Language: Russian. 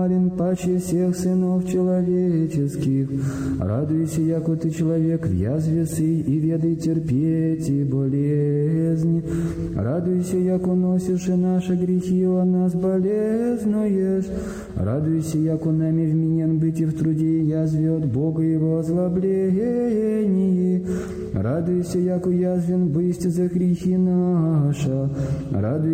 мален паче всех сынов человеческих. Радуйся, яко ты человек в язве сый, и ведай терпеть и болезни. Радуйся, яко носишь и наши грехи, о нас болезнуешь. Радуйся, яко нами вменен быть и в труде и язве от Бога его озлоблении. Радуйся, яко язвен бысть за грехи наша. Радуйся,